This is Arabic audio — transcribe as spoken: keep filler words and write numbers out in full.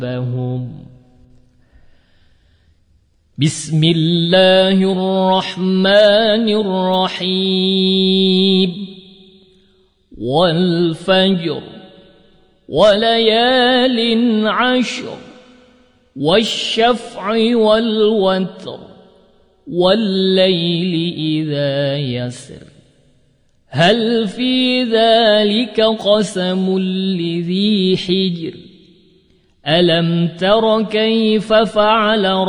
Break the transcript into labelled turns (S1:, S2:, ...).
S1: بسم الله الرحمن الرحيم والفجر وليال عشر والشفع والوتر والليل إذا يسر هل في ذلك قسم لذي حجر ألم تر كيف فعل